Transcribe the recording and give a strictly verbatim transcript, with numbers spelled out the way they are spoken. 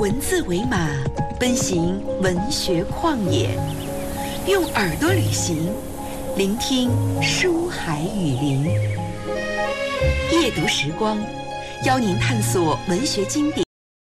文字为马，奔行文学旷野，用耳朵旅行，聆听书海雨林。夜读时光，邀您探索文学经典。